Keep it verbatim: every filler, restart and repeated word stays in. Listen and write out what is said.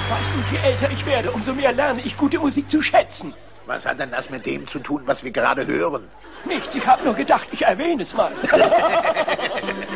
Weißt du, je älter ich werde, umso mehr lerne ich gute Musik zu schätzen. Was hat denn das mit dem zu tun, was wir gerade hören? Nichts, ich habe nur gedacht, ich erwähne es mal.